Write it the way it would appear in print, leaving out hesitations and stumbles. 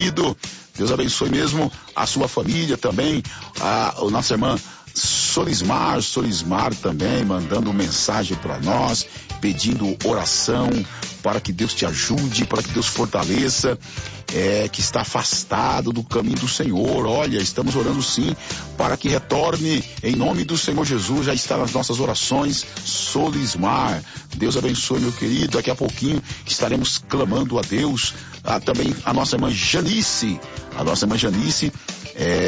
querido. Deus abençoe mesmo a sua família também. A nossa irmã Solismar também, mandando mensagem para nós, pedindo oração para que Deus te ajude, para que Deus fortaleça, que está afastado do caminho do Senhor. Olha, estamos orando sim, para que retorne em nome do Senhor Jesus. Já está nas nossas orações, Solismar. Deus abençoe, meu querido. Daqui a pouquinho estaremos clamando a Deus. Também a nossa irmã Janice,